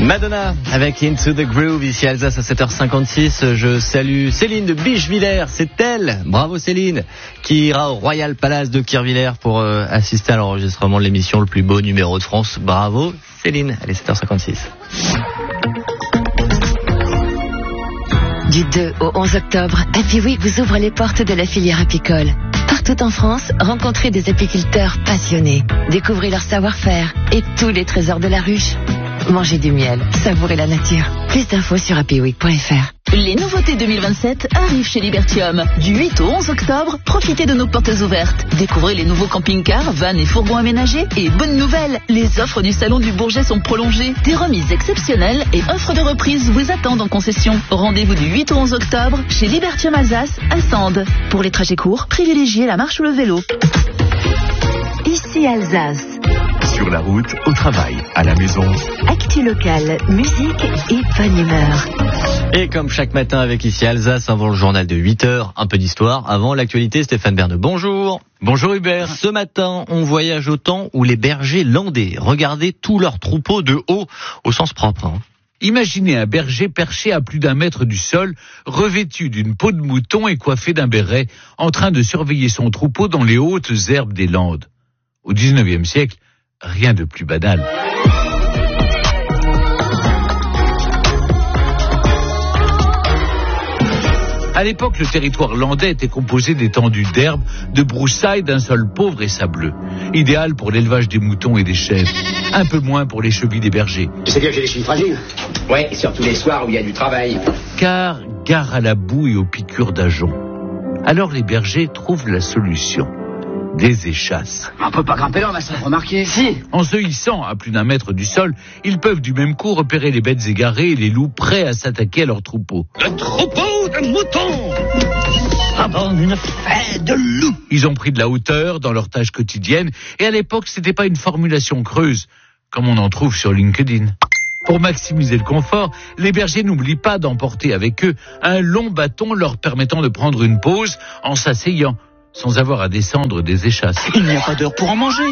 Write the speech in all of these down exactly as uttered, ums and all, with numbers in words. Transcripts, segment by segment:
Madonna avec Into the Groove, ici Alsace à sept heures cinquante-six. Je salue Céline de Bichevillers, c'est elle, bravo Céline, qui ira au Royal Palace de Kirchvillers pour euh, assister à l'enregistrement de l'émission Le plus beau numéro de France. Bravo Céline, allez sept heures cinquante-six. Du deux au onze octobre, Happy Week vous ouvre les portes de la filière apicole. Partout en France, rencontrez des apiculteurs passionnés. Découvrez leur savoir-faire et tous les trésors de la ruche. Mangez du miel, savourez la nature. Plus d'infos sur happy week point f r. Les nouveautés deux mille vingt-sept arrivent chez Libertium. Du huit au onze octobre, profitez de nos portes ouvertes. Découvrez les nouveaux camping-cars, vannes et fourgons aménagés. Et bonne nouvelle, les offres du Salon du Bourget sont prolongées. Des remises exceptionnelles et offres de reprise vous attendent en concession. Rendez-vous du huit au onze octobre chez Libertium Alsace à Sande. Pour les trajets courts, privilégiez la marche ou le vélo. Ici Alsace. Sur la route, au travail, à la maison. Actu local, musique et bonne humeur. Et comme chaque matin avec ici Alsace, avant le journal de huit heures, un peu d'histoire. Avant l'actualité, Stéphane Bern. Bonjour. Bonjour Hubert. Ce matin, on voyage au temps où les bergers landais regardaient tous leurs troupeaux de haut, au sens propre. Hein. Imaginez un berger perché à plus d'un mètre du sol, revêtu d'une peau de mouton et coiffé d'un béret, en train de surveiller son troupeau dans les hautes herbes des Landes. Au dix-neuvième siècle, rien de plus banal. À l'époque, le territoire landais était composé d'étendues d'herbes, de broussailles, d'un sol pauvre et sableux. Idéal pour l'élevage des moutons et des chèvres. Un peu moins pour les chevilles des bergers. Tu sais bien que j'ai des chevilles fragiles. Ouais, et surtout les soirs où il y a du travail. Car gare à la boue et aux piqûres d'ajoncs. Alors les bergers trouvent la solution. Des échasses. On peut pas grimper là, on va se remarquer. Si. En se hissant à plus d'un mètre du sol, ils peuvent du même coup repérer les bêtes égarées et les loups prêts à s'attaquer à leur troupeau. Le troupeau de moutons avant une fête de loups. Ils ont pris de la hauteur dans leur tâche quotidienne et à l'époque, c'était pas une formulation creuse, comme on en trouve sur LinkedIn. Pour maximiser le confort, les bergers n'oublient pas d'emporter avec eux un long bâton leur permettant de prendre une pause en s'asseyant, sans avoir à descendre des échasses. Il n'y a pas d'heure pour en manger.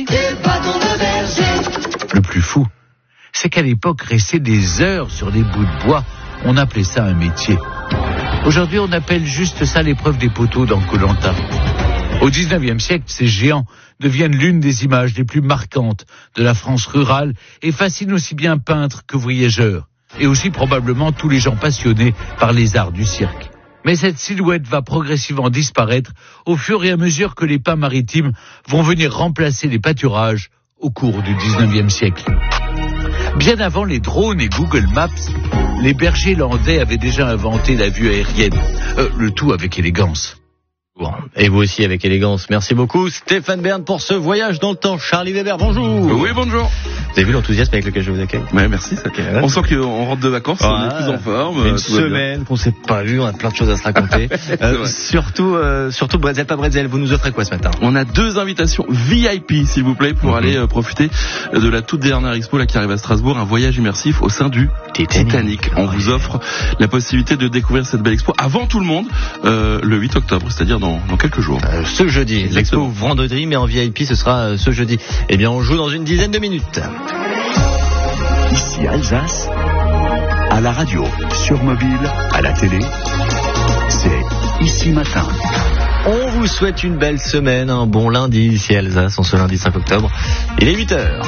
Le plus fou, c'est qu'à l'époque, rester des heures sur des bouts de bois, on appelait ça un métier. Aujourd'hui, on appelle juste ça l'épreuve des poteaux dans Koh-Lanta. Au dix-neuvième siècle, ces géants deviennent l'une des images les plus marquantes de la France rurale et fascinent aussi bien peintres que voyageurs, et aussi probablement tous les gens passionnés par les arts du cirque. Mais cette silhouette va progressivement disparaître au fur et à mesure que les pins maritimes vont venir remplacer les pâturages au cours du dix-neuvième siècle. Bien avant les drones et Google Maps, les bergers landais avaient déjà inventé la vue aérienne, euh, le tout avec élégance. Bon, et vous aussi avec élégance. Merci beaucoup Stéphane Bern pour ce voyage dans le temps. Charlie Weber, bonjour. Oui, bonjour. Vous avez vu l'enthousiasme avec lequel je vous accueille? Ouais, merci. Ça... Okay. On sent qu'on rentre de vacances, ah, on est plus en forme. Une semaine qu'on s'est pas vu, on a plein de choses à se raconter. euh, surtout, euh, surtout Bretzel, pas Bretzel, vous nous offrez quoi ce matin? On a deux invitations V I P, s'il vous plaît, pour mm-hmm. aller euh, profiter de la toute dernière expo là qui arrive à Strasbourg, un voyage immersif au sein du Titanic. Titanic. On oh, vous offre la possibilité de découvrir cette belle expo avant tout le monde, euh, le huit octobre, c'est-à-dire dans, dans quelques jours. Euh, ce jeudi, l'expo vendredi, mais en V I P ce sera euh, ce jeudi. Eh bien, on joue dans une dizaine de minutes. Ici Alsace, à la radio, sur mobile, à la télé, c'est Ici Matin. On vous souhaite une belle semaine, un bon lundi ici Alsace, en ce lundi cinq octobre. Il est huit heures.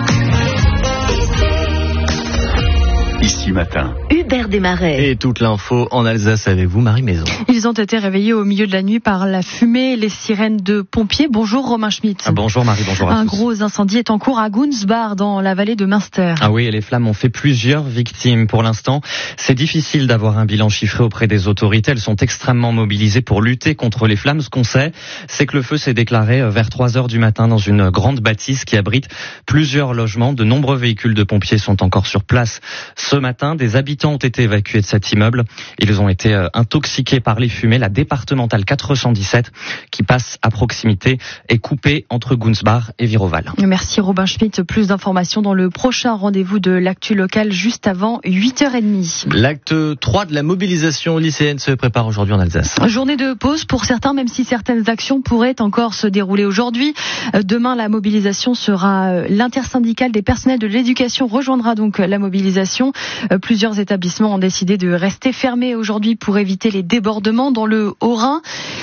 Ici Matin. Hubert Desmarais. Et toute l'info en Alsace avec vous, Marie Maison. Ils ont été réveillés au milieu de la nuit par la fumée et les sirènes de pompiers. Bonjour Romain Schmitt. Ah, bonjour Marie, bonjour à Un tous. gros incendie est en cours à Gunzbach, dans la vallée de Münster. Ah oui, et les flammes ont fait plusieurs victimes. Pour l'instant, c'est difficile d'avoir un bilan chiffré auprès des autorités. Elles sont extrêmement mobilisées pour lutter contre les flammes. Ce qu'on sait, c'est que le feu s'est déclaré vers trois heures du matin dans une grande bâtisse qui abrite plusieurs logements. De nombreux véhicules de pompiers sont encore sur place. Ce matin, des habitants ont été évacués de cet immeuble. Ils ont été intoxiqués par les fumées. La départementale quatre cent dix-sept, qui passe à proximité, est coupée entre Gunzbach et Viroval. Merci Robin Schmitt. Plus d'informations dans le prochain rendez-vous de l'actu local juste avant huit heures trente. L'acte trois de la mobilisation lycéenne se prépare aujourd'hui en Alsace. Journée de pause pour certains, même si certaines actions pourraient encore se dérouler aujourd'hui. Demain, la mobilisation sera l'intersyndicale des personnels de l'éducation rejoindra donc la mobilisation. Plusieurs établissements ont décidé de rester fermés aujourd'hui pour éviter les débordements dans le Haut-Rhin,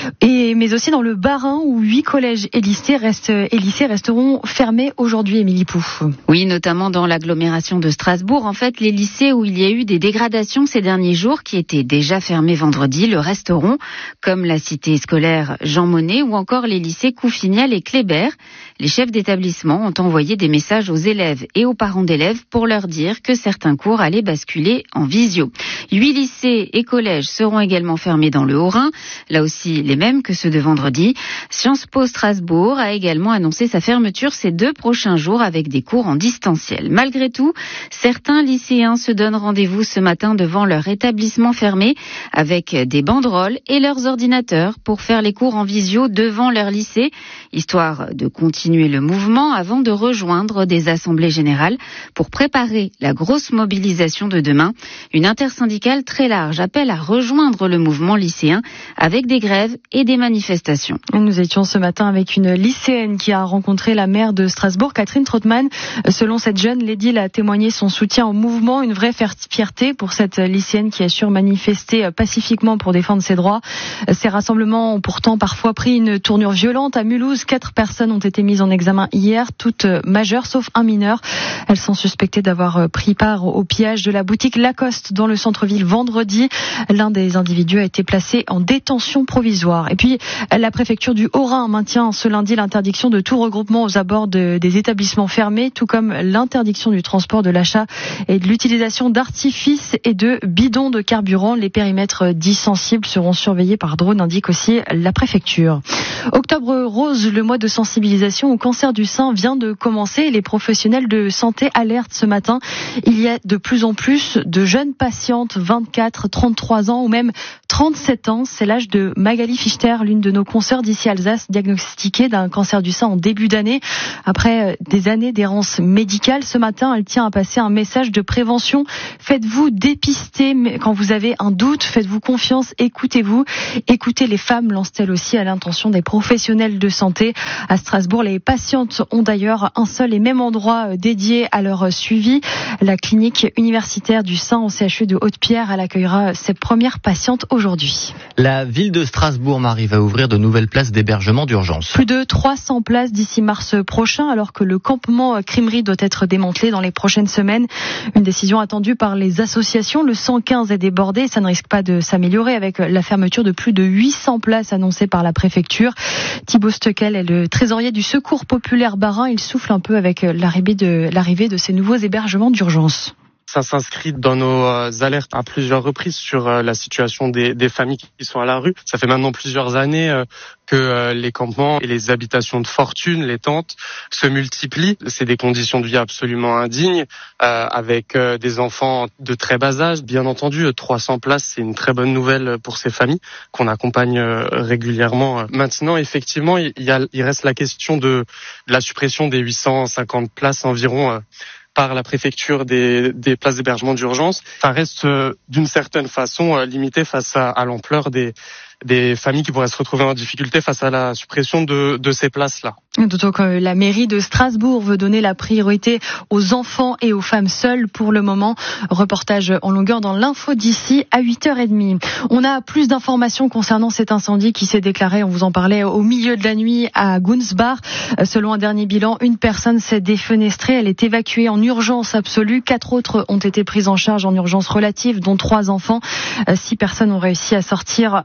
et mais aussi dans le Bas-Rhin où huit collèges et lycées restent et lycées resteront fermés aujourd'hui. Émilie Pou. Oui, notamment dans l'agglomération de Strasbourg. En fait, les lycées où il y a eu des dégradations ces derniers jours, qui étaient déjà fermés vendredi, le resteront, comme la cité scolaire Jean Monnet ou encore les lycées Couffignal et Kléber. Les chefs d'établissement ont envoyé des messages aux élèves et aux parents d'élèves pour leur dire que certains cours allaient basculer en visio. Huit lycées et collèges seront également fermés dans le Haut-Rhin, là aussi les mêmes que ceux de vendredi. Sciences Po Strasbourg a également annoncé sa fermeture ces deux prochains jours avec des cours en distanciel. Malgré tout, certains lycéens se donnent rendez-vous ce matin devant leur établissement fermé avec des banderoles et leurs ordinateurs pour faire les cours en visio devant leur lycée, histoire de continuer le mouvement avant de rejoindre des assemblées générales pour préparer la grosse mobilisation de demain. Une intersyndicale très large appelle à rejoindre le mouvement lycéen avec des grèves et des manifestations. Nous étions ce matin avec une lycéenne qui a rencontré la maire de Strasbourg, Catherine Trottmann. Selon cette jeune, l'édile a témoigné son soutien au mouvement, une vraie fierté pour cette lycéenne qui assure manifester pacifiquement pour défendre ses droits. Ces rassemblements ont pourtant parfois pris une tournure violente. À Mulhouse, quatre personnes ont été mises en examen hier, toutes majeures sauf un mineur. Elles sont suspectées d'avoir pris part au pillage de la boutique Lacoste dans le centre-ville vendredi. L'un des individus a été placé en détention provisoire. Et puis, la préfecture du Haut-Rhin maintient ce lundi l'interdiction de tout regroupement aux abords de, des établissements fermés, tout comme l'interdiction du transport, de l'achat et de l'utilisation d'artifices et de bidons de carburant. Les périmètres dits sensibles seront surveillés par drone, indique aussi la préfecture. Octobre rose, le mois de sensibilisation au cancer du sein vient de commencer. Les professionnels de santé alertent ce matin. Il y a de plus en plus de jeunes patientes, vingt-quatre, trente-trois ans ou même trente-sept ans. C'est l'âge de Magali Fichter, l'une de nos consoeurs d'ici Alsace, diagnostiquée d'un cancer du sein en début d'année. Après des années d'errance médicale, ce matin, elle tient à passer un message de prévention. Faites-vous dépister quand vous avez un doute, faites-vous confiance, écoutez-vous. Écoutez les femmes, lance-t-elle aussi à l'intention des professionnels de santé. À Strasbourg, les patientes ont d'ailleurs un seul et même endroit dédié à leur suivi. La clinique universitaire du sein au C H U de Haute-Pierre, elle accueillera ses premières patientes aujourd'hui. La ville de Strasbourg, Marie, va ouvrir de nouvelles places d'hébergement d'urgence. Plus de trois cents places d'ici mars prochain, alors que le campement Crimery doit être démantelé dans les prochaines semaines. Une décision attendue par les associations. Le cent quinze est débordé. Ça ne risque pas de s'améliorer avec la fermeture de plus de huit cents places annoncées par la préfecture. Thibaut Steckel est le trésorier du Secours populaire Bas-Rhin. Il souffle un peu avec l'arrivée de, l'arrivée de ces nouveaux hébergements d'urgence. Ça s'inscrit dans nos alertes à plusieurs reprises sur la situation des, des familles qui sont à la rue. Ça fait maintenant plusieurs années que les campements et les habitations de fortune, les tentes, se multiplient. C'est des conditions de vie absolument indignes, euh, avec des enfants de très bas âge. Bien entendu, trois cents places, c'est une très bonne nouvelle pour ces familles qu'on accompagne régulièrement. Maintenant, effectivement, il, y a, il reste la question de, de la suppression des huit cent cinquante places environ par la préfecture des, des places d'hébergement d'urgence. Ça reste euh, d'une certaine façon euh, limité face à, à l'ampleur des, des familles qui pourraient se retrouver en difficulté face à la suppression de, de ces places-là. D'autant que la mairie de Strasbourg veut donner la priorité aux enfants et aux femmes seules pour le moment. Reportage en longueur dans l'info d'ici à huit heures trente. On a plus d'informations concernant cet incendie qui s'est déclaré, on vous en parlait, au milieu de la nuit à Gunzbach. Selon un dernier bilan, une personne s'est défenestrée. Elle est évacuée en urgence absolue. Quatre autres ont été prises en charge en urgence relative, dont trois enfants. Six personnes ont réussi à sortir avant la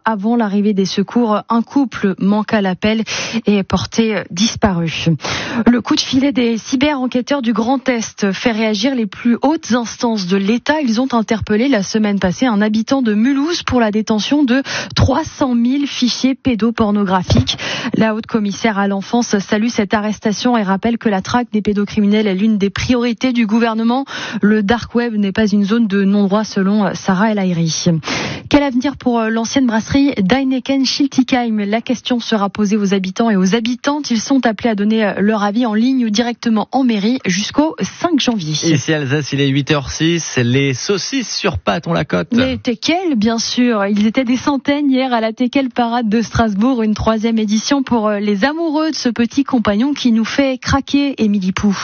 l'arrivée des secours, un couple manque à l'appel et est porté disparu. Le coup de filet des cyber-enquêteurs du Grand Est fait réagir les plus hautes instances de l'État. Ils ont interpellé la semaine passée un habitant de Mulhouse pour la détention de trois cent mille fichiers pédopornographiques. La haute commissaire à l'enfance salue cette arrestation et rappelle que la traque des pédocriminels est l'une des priorités du gouvernement. Le dark web n'est pas une zone de non-droit selon Sarah El Haïry. Quel avenir pour l'ancienne brasserie d'Heineken Schiltigheim? La question sera posée aux habitants et aux habitantes. Ils sont appelés à donner leur avis en ligne ou directement en mairie jusqu'au cinq janvier. Ici Alsace, il est huit heures six. Les saucisses sur pâte, on la cote. Les teckels, bien sûr. Ils étaient des centaines hier à la Teckel Parade de Strasbourg. Une troisième édition pour les amoureux de ce petit compagnon qui nous fait craquer, Émilie Pou.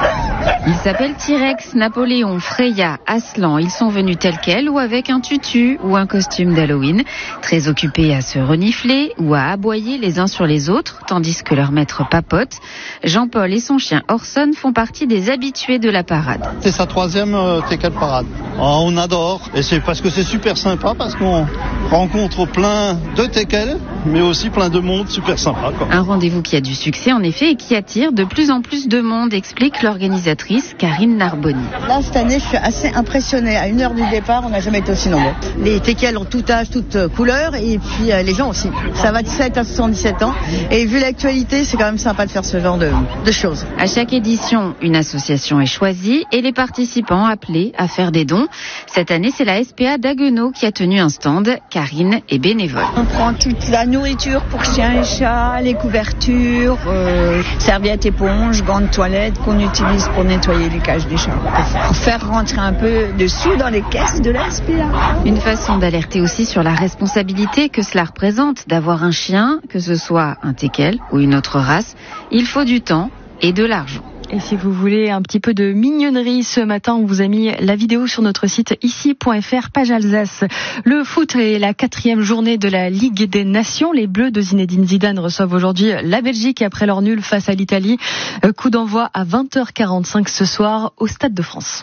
Ils s'appellent T-Rex, Napoléon, Freya, Aslan. Ils sont venus tels quels ou avec un tutu ou un costume d'Halloween, très occupés à se renifler ou à aboyer les uns sur les autres, tandis que leur maître papote. Jean-Paul et son chien Orson font partie des habitués de la parade. C'est sa troisième euh, Teckel Parade. Oh, on adore, et c'est parce que c'est super sympa, parce qu'on rencontre plein de Teckel, mais aussi plein de monde super sympa, quoi. Un rendez-vous qui a du succès en effet et qui attire de plus en plus de monde, explique l'organisatrice Karine Narboni. Là, cette année, je suis assez impressionnée. À une heure du départ, on n'a jamais été aussi nombreux. Les Teckel ont tout âge, toutes couleurs, et puis euh, les gens aussi. Ça va de sept à soixante-dix-sept ans, et vu l'actualité, c'est quand même sympa de faire ce genre de, de choses. À chaque édition, une association est choisie et les participants appelés à faire des dons. Cette année, c'est la S P A d'Haguenau qui a tenu un stand. Karine est bénévole. On prend toute la nourriture pour chiens et chats, les couvertures, euh, serviettes, éponges, gants de toilette qu'on utilise pour nettoyer les cages des chats. Pour faire rentrer un peu de sous dans les caisses de la S P A. Une façon d'alerter aussi sur la responsabilité que cela représente d'avoir un chien, que ce soit un teckel ou une autre race. Il faut du temps et de l'argent. Et si vous voulez un petit peu de mignonnerie ce matin, on vous a mis la vidéo sur notre site ici point f r, page Alsace. Le foot est la quatrième journée de la Ligue des Nations. Les Bleus de Zinedine Zidane reçoivent aujourd'hui la Belgique après leur nul face à l'Italie. Coup d'envoi à vingt heures quarante-cinq ce soir au Stade de France.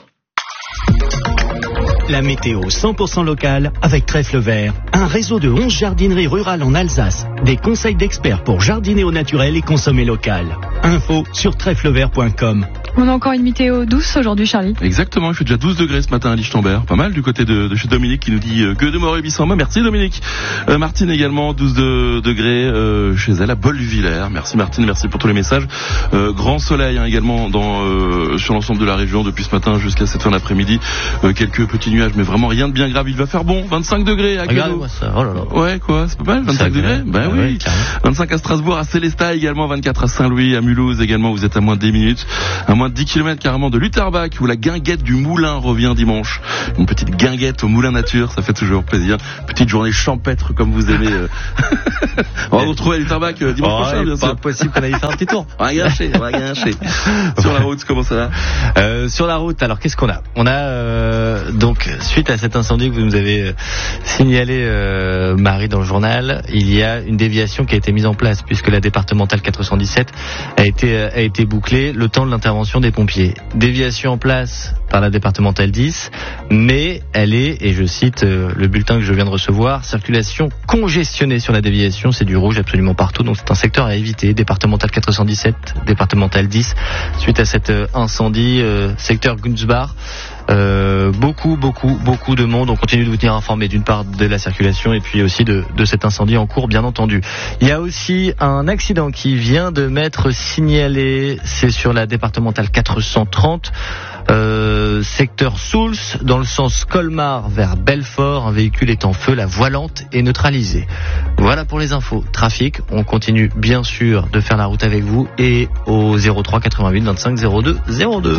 La météo cent pour cent locale avec Trèfle Vert, un réseau de onze jardineries rurales en Alsace. Des conseils d'experts pour jardiner au naturel et consommer local. Info sur trèfle vert point com. On a encore une météo douce aujourd'hui, Charlie. Exactement, il fait déjà douze degrés ce matin à Lichtenberg. Pas mal du côté de, de chez Dominique qui nous dit euh, que de mort et Bissamma. Merci Dominique. Euh, Martine également, douze de, degrés euh, chez elle à Bolvillers. Merci Martine, merci pour tous les messages. Euh, grand soleil hein, également dans, euh, sur l'ensemble de la région depuis ce matin jusqu'à cette fin d'après-midi. Euh, quelques petits nuages, mais vraiment rien de bien grave. Il va faire bon, vingt-cinq degrés à Guélo. Ça. Oh là là. Ouais, quoi, c'est pas mal, vingt-cinq degrés. Ben oui. Ouais, vingt-cinq à Strasbourg, à Célestat également, vingt-quatre à Saint-Louis, à Mulhouse également. Vous êtes à moins de dix minutes, à moins de dix kilomètres carrément de Lutterbach où la guinguette du Moulin revient dimanche. Une petite guinguette au Moulin Nature, ça fait toujours plaisir. Petite journée champêtre comme vous aimez. Euh... on va vous retrouver à Lutterbach euh, dimanche oh, prochain, bien sûr. Pas possible qu'on aille faire un petit tour. On va gâcher, on va gâcher. Sur la route, comment ça va euh, Sur la route, alors qu'est-ce qu'on a On a euh, donc suite à cet incendie que vous nous avez euh, signalé, euh, Marie, dans le journal, il y a une déviation qui a été mise en place puisque la départementale quatre cent dix-sept a été euh, a été bouclée le temps de l'intervention des pompiers. Déviation en place par la départementale dix, mais elle est, et je cite euh, le bulletin que je viens de recevoir, circulation congestionnée sur la déviation, c'est du rouge absolument partout, donc c'est un secteur à éviter. Départementale quatre cent dix-sept, départementale dix, suite à cet euh, incendie, euh, secteur Gunzbar. Euh, beaucoup, beaucoup, beaucoup de monde. On continue de vous tenir informé d'une part de la circulation et puis aussi de, de cet incendie en cours, bien entendu. Il y a aussi un accident qui vient de m'être signalé. C'est sur la départementale quatre cent trente, euh, secteur Souls, dans le sens Colmar vers Belfort. Un véhicule est en feu, la voilante est neutralisée. Voilà pour les infos. Trafic, on continue bien sûr de faire la route avec vous et au zéro trois quatre-vingt-huit vingt-cinq zéro deux zéro deux.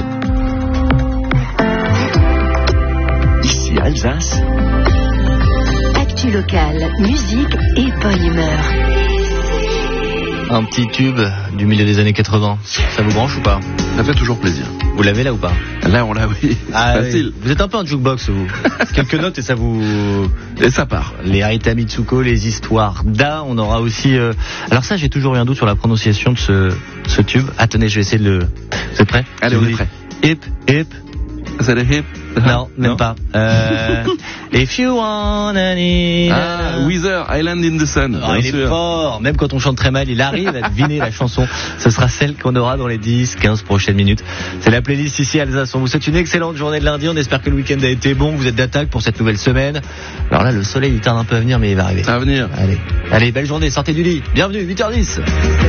Ici Alsace. Actu locale, musique et bonne humeur. Un petit tube du milieu des années quatre-vingts. Ça vous branche ou pas? Ça fait toujours plaisir. Vous l'avez là ou pas? Là, on l'a, oui. Ah, facile. Oui. Vous êtes un peu un jukebox, vous. Quelques notes et ça vous... Et ça part. Les Harita Mitsuko, les histoires d'A. On aura aussi... Euh... Alors ça, j'ai toujours eu un doute sur la prononciation de ce, ce tube. Ah, tenez, je vais essayer de le... Vous êtes prêts? Allez, on est prêts. Hip, hip. C'est les hip. Non, même non. pas. Euh, If you wanna need. Ah, Weezer, Island in the Sun. Ah, il sûr. est fort. Même quand on chante très mal, il arrive à deviner la chanson. Ce sera celle qu'on aura dans les dix, quinze prochaines minutes. C'est la playlist ici Alsace. On vous souhaite une excellente journée de lundi. On espère que le week-end a été bon. Vous êtes d'attaque pour cette nouvelle semaine. Alors là, le soleil, il tarde un peu à venir, mais il va arriver. À venir. Allez, allez, belle journée. Sortez du lit. Bienvenue, huit heures dix.